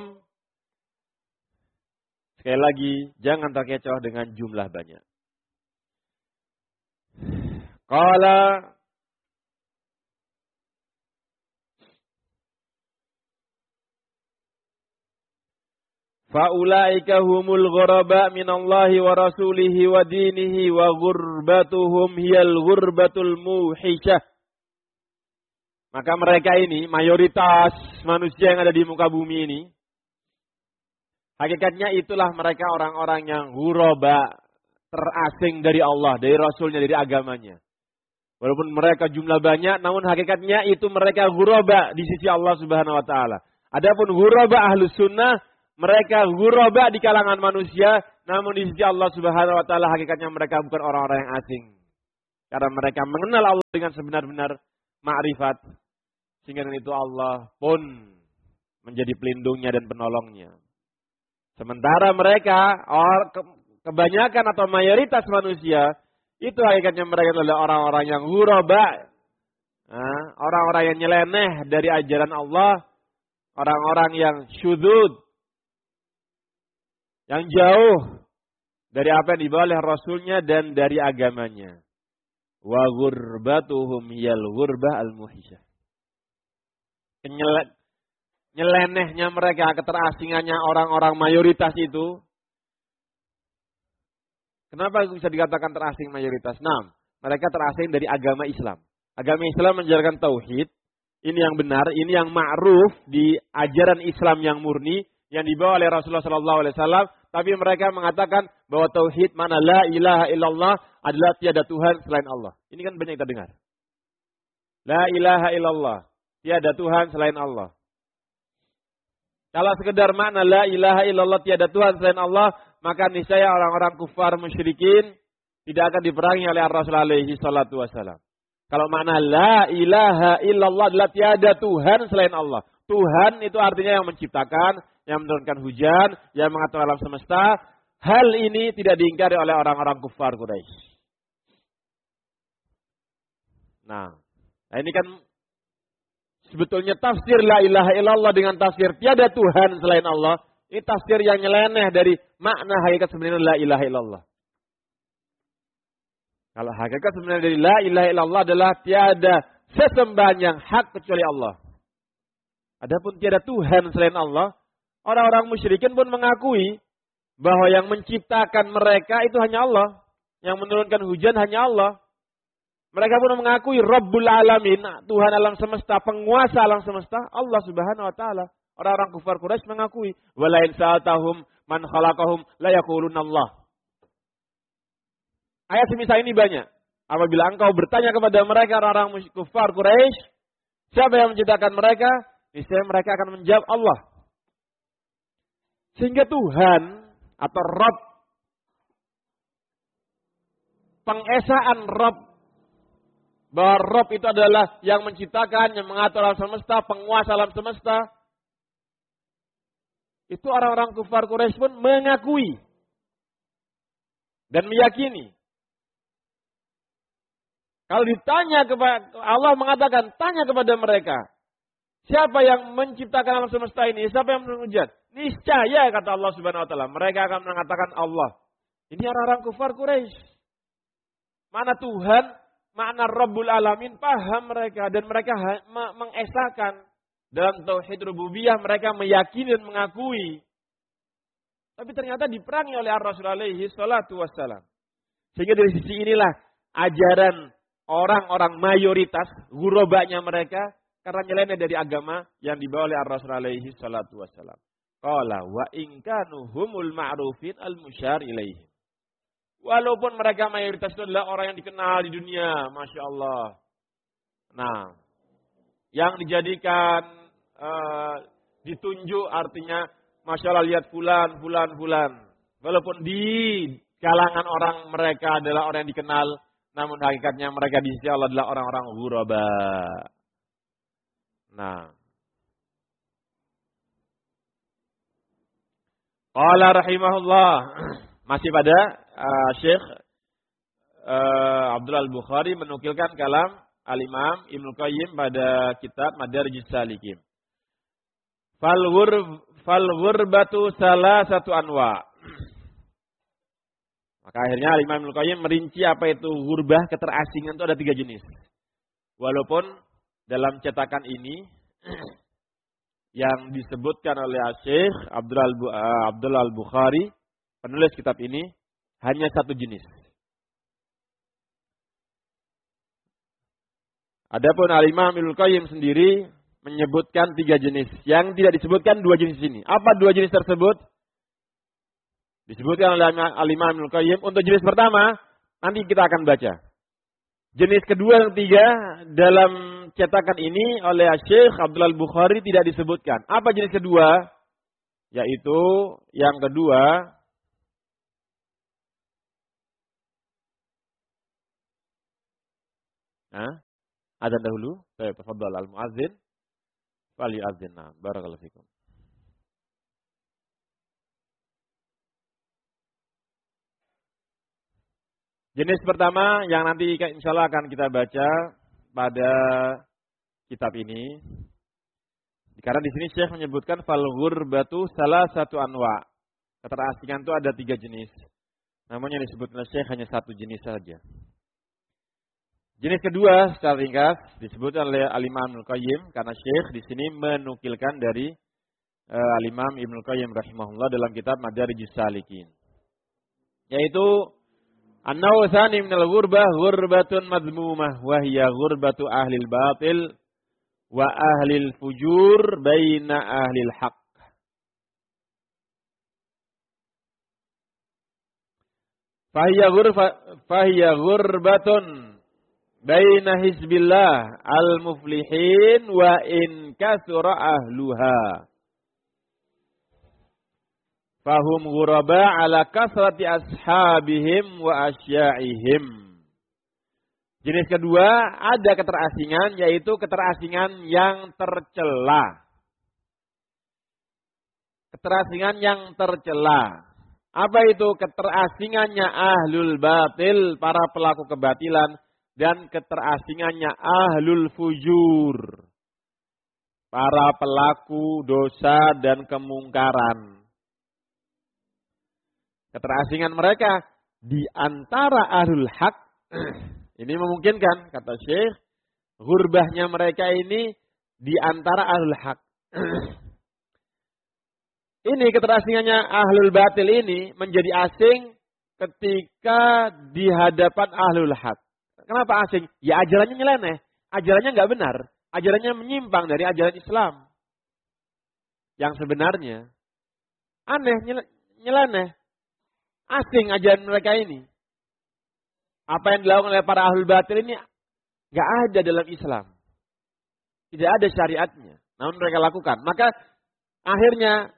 Sekali lagi, jangan terkecoh dengan jumlah banyak. Qala Fa'ulaika humul ghuraba minallahi wa rasulihi wa dinihi wa ghurbatuhum hiyal ghurbatul muhisyah. Maka mereka ini, mayoritas manusia yang ada di muka bumi ini, hakikatnya itulah mereka orang-orang yang ghuraba, terasing dari Allah, dari Rasulnya, dari agamanya. Walaupun mereka jumlah banyak, namun hakikatnya itu mereka ghuraba di sisi Allah Subhanahu Wa Taala. Adapun ghuraba ahlus sunnah, mereka ghuraba di kalangan manusia, namun di sisi Allah Subhanahu wa taala hakikatnya mereka bukan orang-orang yang asing. Karena mereka mengenal Allah dengan sebenar-benar ma'rifat. Sehingga dengan itu Allah pun menjadi pelindungnya dan penolongnya. Sementara mereka, or, ke, kebanyakan atau mayoritas manusia, itu hakikatnya mereka adalah orang-orang yang ghuraba. Nah, orang-orang yang nyeleneh dari ajaran Allah. Orang-orang yang syudzud. Yang jauh dari apa yang dibawa oleh Rasulnya dan dari agamanya. Wa ghurbatuhum yal ghurbah al-muhisah. Nyelenehnya mereka, keterasingannya orang-orang mayoritas itu. Kenapa bisa dikatakan terasing mayoritas? Nah, mereka terasing dari agama Islam. Agama Islam menjalankan tauhid. Ini yang benar, ini yang ma'ruf di ajaran Islam yang murni yang dibawa oleh Rasulullah sallallahu alaihi wasallam, tapi mereka mengatakan bahwa tauhid mana la ilaha illallah adalah tiada Tuhan selain Allah. Ini kan banyak kita dengar. La ilaha illallah, tiada Tuhan selain Allah. Kalau sekedar makna la ilaha illallah tiada Tuhan selain Allah, maka niscaya orang-orang kufar musyrikin tidak akan diperangi oleh Rasul alaihi salatu wasallam. Kalau makna la ilaha illallah adalah tiada Tuhan selain Allah. Tuhan itu artinya yang menciptakan, yang menurunkan hujan, yang mengatur alam semesta. Hal ini tidak diingkari oleh orang-orang kufar Quraisy. Nah, nah ini kan sebetulnya tafsir la ilaha illallah dengan tafsir tiada Tuhan selain Allah. Ini tafsir yang nyeleneh dari makna hakikat sebenarnya la ilaha illallah. Kalau hakikat sebenarnya dari la ilaha illallah adalah tiada sesembahan yang hak kecuali Allah. Adapun tiada Tuhan selain Allah, orang-orang musyrikin pun mengakui bahwa yang menciptakan mereka itu hanya Allah. Yang menurunkan hujan hanya Allah. Mereka pun mengakui Rabbul Alamin, Tuhan alam semesta, penguasa alam semesta, Allah Subhanahu wa taala. Orang-orang kufar Quraisy mengakui, walain sa'atahum man khalaqahum la yaquluna Allah. Ayat semisal ini banyak. Apabila engkau bertanya kepada mereka orang-orang kufar Quraisy, siapa yang menciptakan mereka? Niscaya mereka akan menjawab Allah. Sehingga Tuhan atau Rabb, pengesaan Rabb, bahwa Rabb itu adalah yang menciptakan, yang mengatur alam semesta, penguasa alam semesta. Itu orang-orang kufar Quraisy pun mengakui dan meyakini. Kalau ditanya kepada Allah mengatakan, tanya kepada mereka. Siapa yang menciptakan alam semesta ini? Siapa yang menurunkan hujan? Niscaya kata Allah Subhanahu wa taala, mereka akan mengatakan Allah. Ini orang-orang kufar Quraisy. Mana Tuhan, makna Rabbul Alamin, paham mereka dan mereka mengesahkan dalam tauhid rububiyah, mereka meyakini dan mengakui. Tapi ternyata diperangi oleh Ar-Rasul alaihi salatu wassalam. Sehingga dari sisi inilah ajaran orang-orang mayoritas, ghurabanya mereka, karena nyeleneh dari agama yang dibawa oleh Ar-Rasul alaihi salatu wassalam. Qala wa in kanu humul ma'rufin al-musyar ilaihim. Walaupun mereka mayoritas itu adalah orang yang dikenal di dunia, Masya Allah. Nah, yang dijadikan, uh, ditunjuk artinya, Masya Allah lihat fulan, fulan, fulan. Walaupun di kalangan orang mereka adalah orang yang dikenal, namun hakikatnya mereka di sisi Allah adalah orang-orang ghuraba. Nah. Qala rahimahullah. Masih pada uh, Syekh uh, Abdul Al-Bukhari menukilkan kalam Al-Imam Ibnu Qayyim pada kitab Madarijus Salikin. Fal ghurb fal ghurbatu salasatu anwa. Maka akhirnya Al-Imam Ibnu Qayyim merinci apa itu ghurbah, keterasingan itu ada tiga jenis. Walaupun dalam cetakan ini yang disebutkan oleh Syekh Abdul Al-Bukhari, penulis kitab ini, hanya satu jenis. Adapun Al-Imam Ibnu Qayyim sendiri menyebutkan tiga jenis. Yang tidak disebutkan dua jenis ini. Apa dua jenis tersebut? Disebutkan oleh Al-Imam Ibnu Qayyim. Untuk jenis pertama, nanti kita akan baca. Jenis kedua dan ketiga dalam cetakan ini oleh Syekh Abdullah Al-Bukhari tidak disebutkan. Apa jenis kedua? Yaitu yang kedua, nah, azan dahulu. Saya tafadhal al-muazzin fal yu'azzinna. Barakallahu fikum. Jenis pertama yang nanti insyaallah akan kita baca pada kitab ini. Karena di sini Syekh menyebutkan fal ghurbatu salah satu anwa. Keterasingan itu ada tiga jenis. Namun yang disebut oleh Syekh hanya satu jenis saja. Jenis kedua secara ringkas disebut oleh Al-Imam Ibnu Qayyim karena Syekh di sini menukilkan dari uh, Al-Imam Ibnu Qayyim rahimahullah dalam kitab Madarijus Salikin. Yaitu an-naw tsani minal ghurbah ghurbatun madmumah wa hiya ghurbatu ahlil batil wa ahlil fujur baina ahlil haq. Fahiya ghurfa fahiya ghurbatun baina hizbillah al-muflihin wa in kasura ahluha. Fahum ghuraba ala kasrati ashabihim wa asya'ihim. Jenis kedua, ada keterasingan, yaitu keterasingan yang tercela. Keterasingan yang tercela. Apa itu? Keterasingannya ahlul batil, para pelaku kebatilan, dan keterasingannya ahlul fujur, para pelaku dosa dan kemungkaran. Keterasingan mereka di antara ahlul haq ini memungkinkan, kata Syekh, ghurbahnya mereka ini di antara ahlul haq. Ini keterasingannya ahlul batil ini menjadi asing ketika di hadapan ahlul haq. Kenapa asing? Ya ajarannya nyeleneh, ajarannya nggak benar, ajarannya menyimpang dari ajaran Islam. Yang sebenarnya aneh, nyeleneh. Asing ajaran mereka ini. Apa yang dilakukan oleh para ahlul batil ini gak ada dalam Islam. Tidak ada syariatnya. Namun mereka lakukan. Maka akhirnya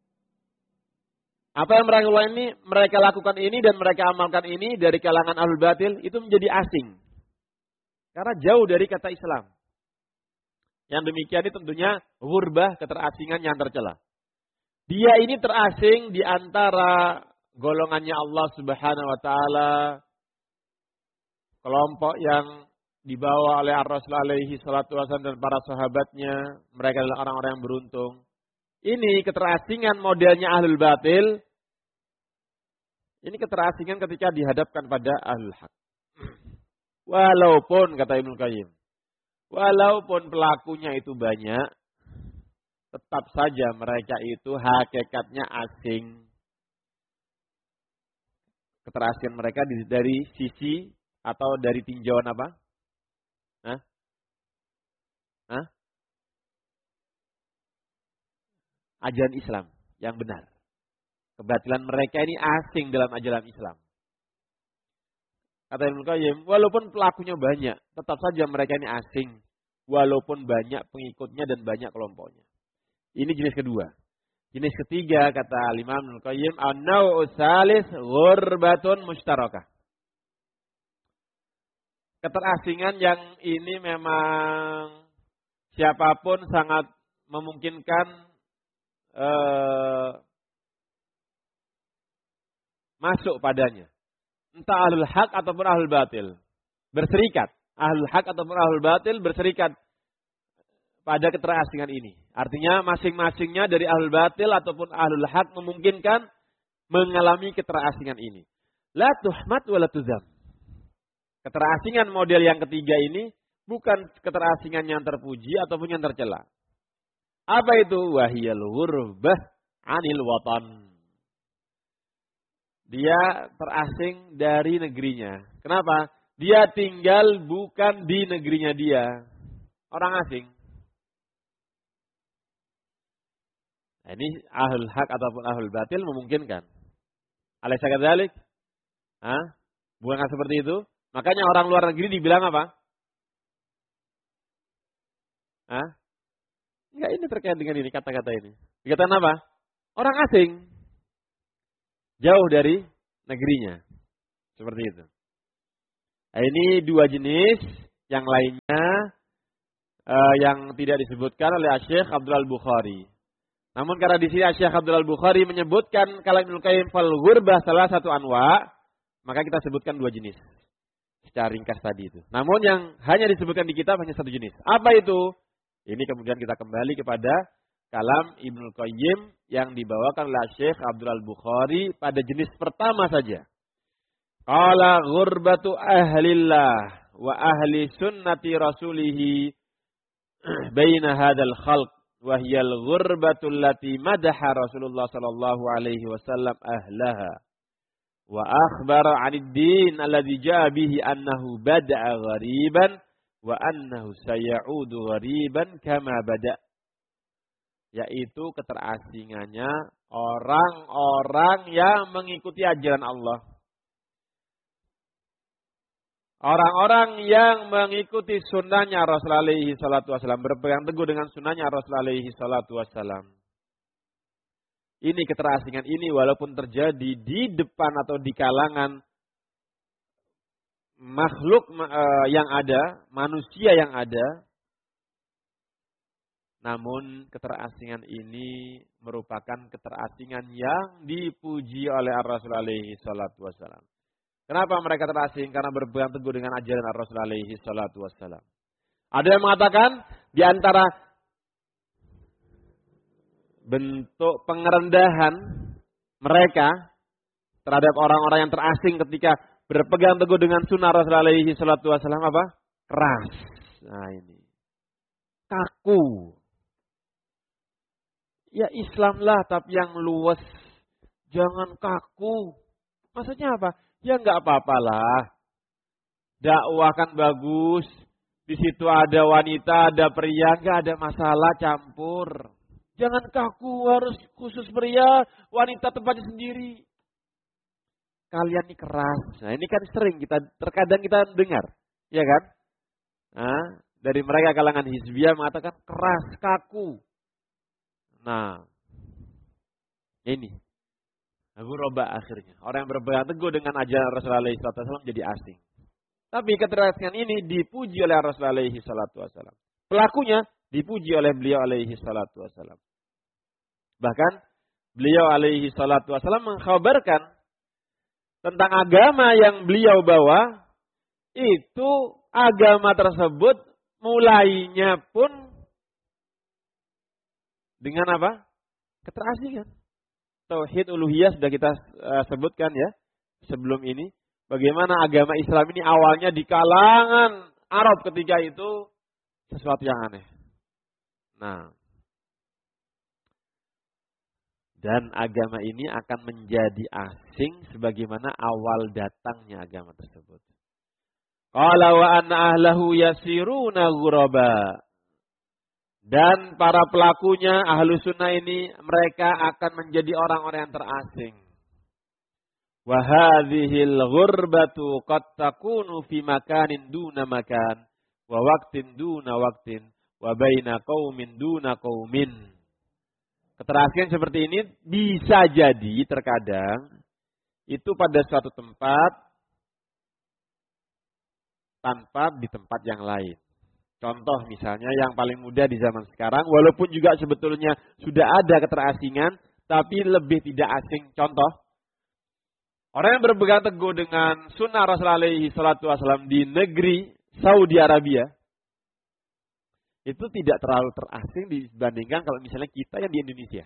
apa yang mereka lakukan ini, mereka lakukan ini dan mereka amalkan ini dari kalangan ahlul batil itu menjadi asing. Karena jauh dari kata Islam. Yang demikian ini tentunya ghurbah, keterasingan yang tercela. Dia ini terasing di antara golongannya Allah Subhanahu wa taala, kelompok yang dibawa oleh Ar-Rasul alaihi salatu wasallam dan para sahabatnya, mereka adalah orang-orang yang beruntung. Ini keterasingan modelnya ahlul batil. Ini keterasingan ketika dihadapkan pada ahlul haq. Walaupun kata Ibnu Qayyim, walaupun pelakunya itu banyak, tetap saja mereka itu hakikatnya asing. Keterasingan mereka dari sisi atau dari tinjauan apa? Hah? Hah? Ajaran Islam yang benar. Kebatilan mereka ini asing dalam ajaran Islam. Kata Ibnu Qayyim, walaupun pelakunya banyak, tetap saja mereka ini asing. Walaupun banyak pengikutnya dan banyak kelompoknya. Ini jenis kedua. Jenis ketiga kata Imam Ibnu Qayyim, an-naw'u tsalis ghurbatun mushtarakah. Keterasingan yang ini memang siapapun sangat memungkinkan eh, masuk padanya. Entah ahlul haq ataupun ahlul batil. Berserikat. Ahlul haq ataupun ahlul batil berserikat pada keterasingan ini. Artinya masing-masingnya dari ahlul batil ataupun ahlul haq memungkinkan mengalami keterasingan ini. La tuhmat wa la tuzam. Keterasingan model yang ketiga ini bukan keterasingan yang terpuji ataupun yang tercela. Apa itu? Wahiyal ghurbah anil watan. Dia terasing dari negerinya. Kenapa? Dia tinggal bukan di negerinya dia. Orang asing. Nah, ini ahlul haq ataupun ahlul batil memungkinkan. Alaysa kadzalik? Hah? Bukankah seperti itu? Makanya orang luar negeri dibilang apa? Ah? Enggak, ini terkait dengan ini kata-kata ini. Dikatakan apa? Orang asing. Jauh dari negerinya. Seperti itu. Nah, ini dua jenis. Yang lainnya uh, yang tidak disebutkan oleh Syekh Abdul Al-Bukhari. Namun karena di sini Syekh Abdul Al-Bukhari menyebutkan kalam Ibnu Qayyim fal ghurbah salah satu anwa, maka kita sebutkan dua jenis. Secara ringkas tadi itu. Namun yang hanya disebutkan di kitab hanya satu jenis. Apa itu? Ini kemudian kita kembali kepada kalam Ibnu Qayyim yang dibawakan oleh Syekh Abdul Al-Bukhari pada jenis pertama saja. Qala ghurbatu ahlillah wa ahli sunnati rasulihi baina hadzal khalq wa hiya al-ghurbatu allati madaha Rasulullah sallallahu alaihi wasallam ahlaha wa akhbara 'anid din alladhi jaa bihi annahu bada'a ghariban wa annahu sayaudu ghariban kama bada', yaitu keterasingannya orang-orang yang mengikuti ajaran Allah. Orang-orang yang mengikuti sunnahnya Rasulullah alaihi salatu wassalam, berpegang teguh dengan sunnahnya Rasulullah alaihi salatu wassalam. Ini keterasingan ini walaupun terjadi di depan atau di kalangan makhluk uh, yang ada, manusia yang ada, namun keterasingan ini merupakan keterasingan yang dipuji oleh Rasulullah alaihi salatu wassalam. Kenapa mereka terasing? Karena berpegang teguh dengan ajaran Rasulullah alaihi salatu wassalam. Ada yang mengatakan di antara bentuk pengerendahan mereka terhadap orang-orang yang terasing ketika berpegang teguh dengan sunnah Rasulullah alaihi salatu wassalam apa? Keras. Nah ini. Kaku. Ya Islamlah tapi yang luwes. Jangan kaku. Maksudnya apa? Ya enggak apa-apalah. Dakwah kan bagus. Di situ ada wanita, ada pria, enggak ada masalah campur. Jangan kaku, harus khusus pria, wanita tempatnya sendiri. Kalian ini keras. Nah, ini kan sering kita terkadang kita dengar, ya kan? Nah, dari mereka kalangan hizbiyah mengatakan keras, kaku. Nah, ini ghuraba akhirnya. Orang yang berpegang teguh dengan ajaran Rasulullah alaihi salatu wasallam jadi asing. Tapi keterasingan ini dipuji oleh Rasulullah alaihi salatu wasallam. Pelakunya dipuji oleh beliau alaihi salatu wasallam. Bahkan beliau alaihi salatu wasallam mengkhabarkan tentang agama yang beliau bawa, itu agama tersebut mulainya pun dengan apa? Keterasingan. Tauhid uluhiyah sudah kita uh, sebutkan ya sebelum ini. Bagaimana agama Islam ini awalnya di kalangan Arab ketika itu sesuatu yang aneh. Nah, dan agama ini akan menjadi asing sebagaimana awal datangnya agama tersebut. Qala wa anna ahlahu yasiruna ghuraba. Dan para pelakunya ahlu sunnah ini mereka akan menjadi orang-orang yang terasing. Wa hadhil ghurbatu qad takunu fi makanin duna makan wa waqtin duna waqtin wa baina qaumin duna qaumin. Keterasingan seperti ini bisa jadi terkadang itu pada suatu tempat tanpa di tempat yang lain. Contoh misalnya yang paling mudah di zaman sekarang, walaupun juga sebetulnya sudah ada keterasingan, tapi lebih tidak asing. Contoh, orang yang berpegang teguh dengan sunnah Rasulullah alaihi salatu wasallam di negeri Saudi Arabia, itu tidak terlalu terasing dibandingkan kalau misalnya kita yang di Indonesia.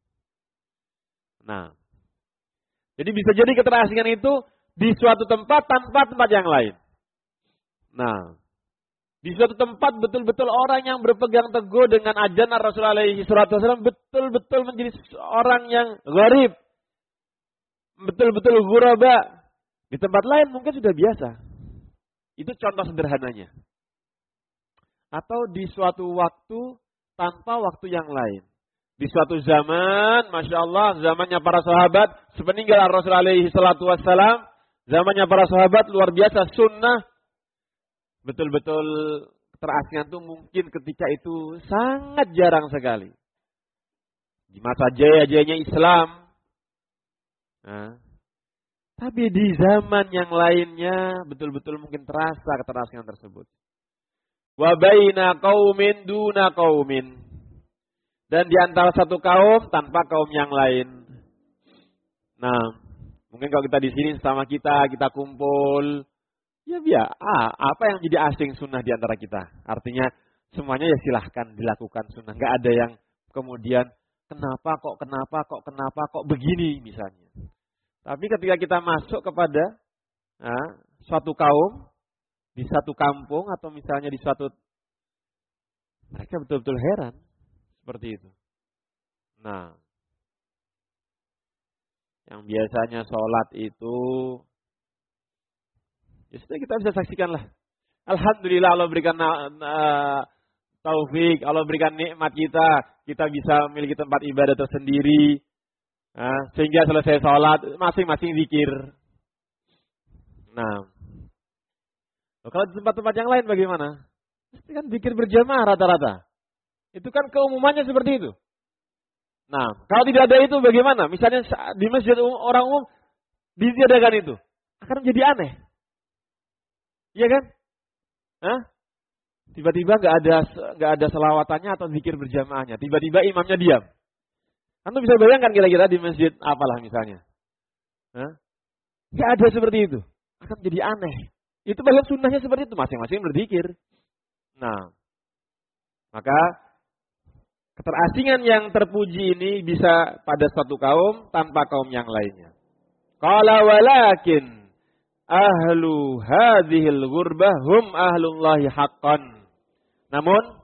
Nah, jadi bisa jadi keterasingan itu di suatu tempat tanpa tempat yang lain. Nah, di suatu tempat betul-betul orang yang berpegang teguh dengan ajaran Rasulullah alaihi salatu wasallam betul-betul menjadi orang yang gharib. Betul-betul ghuraba. Di tempat lain mungkin sudah biasa. Itu contoh sederhananya. Atau di suatu waktu tanpa waktu yang lain. Di suatu zaman, Masya Allah, zamannya para sahabat, sepeninggal Rasulullah alaihi salatu wassalam, zamannya para sahabat luar biasa sunnah, betul-betul Keterasingan itu mungkin ketika itu sangat jarang sekali. Di masa jaya-jayanya Islam. Nah, tapi di zaman yang lainnya betul-betul mungkin terasa keterasingan tersebut. Wa baina qaumin duna qaumin. Dan di antara satu kaum tanpa kaum yang lain. Nah, mungkin kalau kita di sini sama kita, kita kumpul, ya biar ah, apa yang jadi asing sunnah di antara kita. Artinya semuanya ya silahkan dilakukan sunnah. Nggak ada yang kemudian kenapa kok, kenapa kok, kenapa kok begini misalnya. Tapi ketika kita masuk kepada nah, suatu kaum, di satu kampung atau misalnya di suatu, mereka betul-betul heran seperti itu. Nah, yang biasanya sholat itu, ya sudah kita bisa saksikanlah. Alhamdulillah Allah berikan uh, taufik, Allah berikan nikmat kita, kita bisa memiliki tempat ibadah tersendiri. Nah, sehingga selesai sholat, masing-masing zikir. Nah, kalau di tempat-tempat yang lain bagaimana? Pasti kan zikir berjamaah rata-rata. Itu kan keumumannya seperti itu. Nah, kalau tidak ada itu bagaimana? Misalnya di masjid orang umum ditiadakan itu, akan menjadi aneh. Iya kan? Hah? Tiba-tiba nggak ada nggak ada selawatannya atau zikir berjamaahnya. Tiba-tiba imamnya diam. Anda bisa bayangkan kira-kira di masjid apalah misalnya. Hah? Nggak ada seperti itu. Akan menjadi aneh. Itu bahkan sunnahnya seperti itu. Masing-masing berzikir. Nah, maka keterasingan yang terpuji ini bisa pada suatu kaum tanpa kaum yang lainnya. Qala walakin ahlu hadhil ghurbah hum ahlullahi haqqan. Namun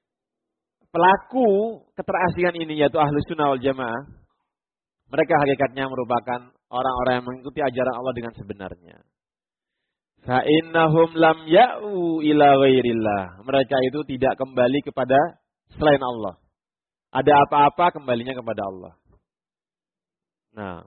pelaku keterasingan ini yaitu ahlu sunnah wal jamaah, mereka hakikatnya merupakan orang-orang yang mengikuti ajaran Allah dengan sebenarnya. Fa innahum lam ya'u ila ghairillah. Mereka itu tidak kembali kepada selain Allah. Ada apa-apa kembalinya kepada Allah. Nah,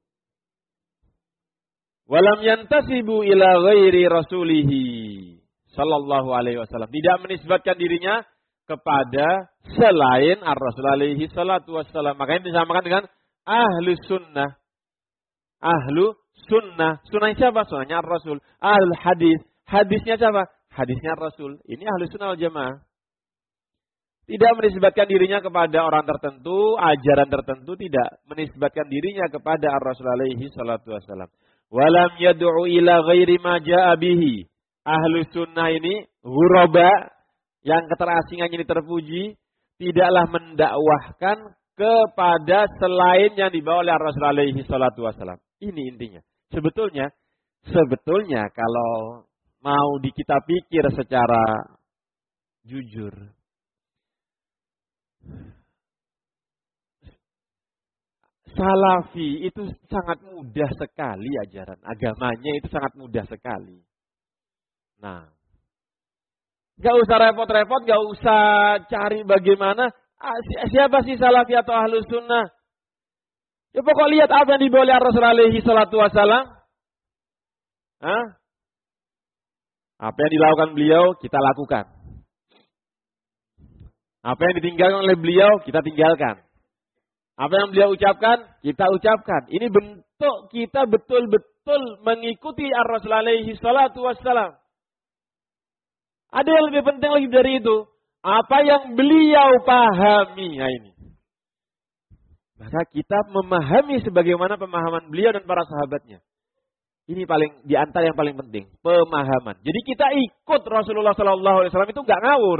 walam yantasibu ila ghairi rasulihi sallallahu alaihi wasallam. Tidak menisbatkan dirinya kepada selain ar-rasul alaihi salatu wassalam. Makanya disamakan dengan ahlu sunnah. Ahlu sunnah. Sunnah siapa? Sunnahnya ar-rasul. Ahlu hadis. Hadisnya siapa? Hadisnya ar-rasul. Ini ahlu sunnah wal jamaah. Tidak menisbatkan dirinya kepada orang tertentu, ajaran tertentu, tidak. Menisbatkan dirinya kepada ar-rasul alaihi salatu wassalam. Walam yad'u ila ghairi ma ja'a bihi. Ahlu sunnah ini ghuraba, yang keterasingannya ini terpuji, tidaklah mendakwahkan kepada selain yang dibawa oleh Rasul alaihi salatu wassalam. Ini intinya. Sebetulnya, sebetulnya kalau mau di kita pikir secara jujur, Salafi itu sangat mudah sekali ajaran agamanya, itu sangat mudah sekali. Nah, gak usah repot-repot, gak usah cari bagaimana siapa sih salafi atau ahlus sunnah. Ya pokok lihat apa yang dibawa oleh Rasul alaihi salatu wassalam. Hah? Apa yang dilakukan beliau kita lakukan. Apa yang ditinggalkan oleh beliau kita tinggalkan. Apa yang beliau ucapkan kita ucapkan. Ini bentuk kita betul-betul mengikuti Rasul alaihi salatu wassalam. Ada yang lebih penting lagi dari itu. Apa yang beliau pahami. Nah ini. Maka kita memahami sebagaimana pemahaman beliau dan para sahabatnya. Ini paling di antara yang paling penting. Pemahaman. Jadi kita ikut Rasulullah shallallahu alaihi wasallam itu nggak ngawur.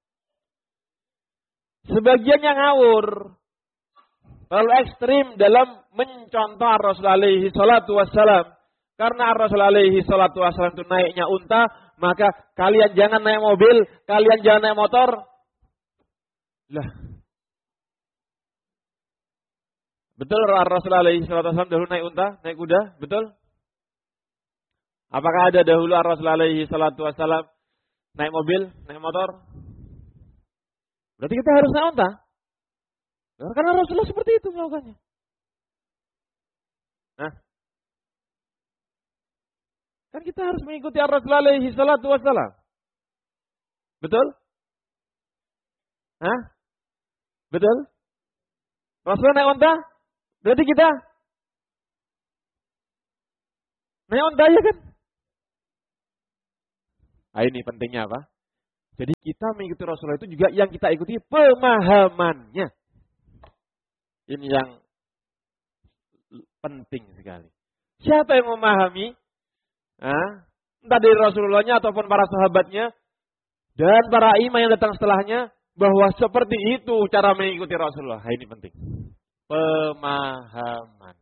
Sebagian yang ngawur. Terlalu ekstrim dalam mencontoh Rasul alaihi salatu wassalam. Karena Rasul alaihi salatu wassalam itu naiknya unta. Maka kalian jangan naik mobil, kalian jangan naik motor. Lah. Betul Rasul alaihi salatu wassalam dahulu naik unta, naik kuda? Betul? Apakah ada dahulu Rasul alaihi salatu wassalam naik mobil, naik motor? Berarti kita harus naik unta. Karena Rasulullah seperti itu melakukannya. Nah, kan kita harus mengikuti Rasul alaihi salatu wassalam. Betul? Hah? Betul? Rasul naik unta? Berarti kita naik unta ya kan? Nah, ini pentingnya apa? Jadi kita mengikuti Rasulullah itu juga yang kita ikuti pemahamannya. Ini yang penting sekali. Siapa yang memahami? Nah, entah dari Rasulullahnya ataupun para sahabatnya dan para imam yang datang setelahnya, bahwa seperti itu cara mengikuti Rasulullah. Nah, ini penting. Pemahaman.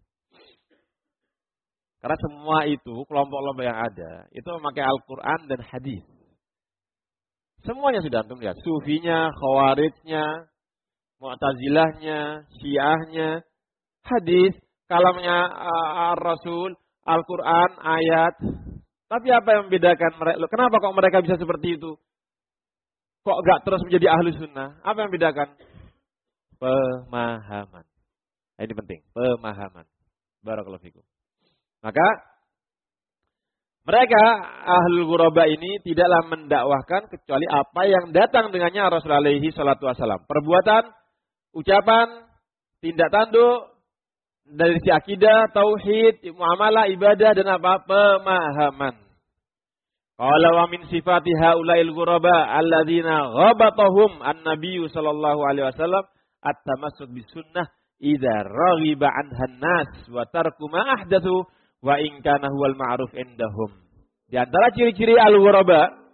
Karena semua itu, kelompok-kelompok yang ada, itu memakai Al-Quran dan hadis. Semuanya sudah antum lihat. Sufinya, Khawarijnya, Mu'tazilahnya, Syiahnya, hadis, kalamnya uh, Rasul, Al-Quran, ayat. Tapi apa yang membedakan mereka? Kenapa kok mereka bisa seperti itu? Kok gak terus menjadi ahlu sunnah? Apa yang membedakan? Pemahaman. Nah, ini penting, pemahaman. Barakallahu fikum. Maka mereka ahlul ghuraba ini tidaklah mendakwahkan kecuali apa yang datang dengannya Rasulullah alaihi salatu wasallam. Perbuatan, ucapan, tindak tanduk dari si akidah, tauhid, muamalah, ibadah dan apa? Pemahaman. Qala wa min sifati haula'il ghuraba alladzina ghabatahum an-nabiyyu sallallahu alaihi wasallam at-tamassuk bis sunnah idza raghiba anhan nas wa tarku ma ahdatsu wa in kana huwal ma'ruf indahum. Di antara ciri-ciri al-ghuraba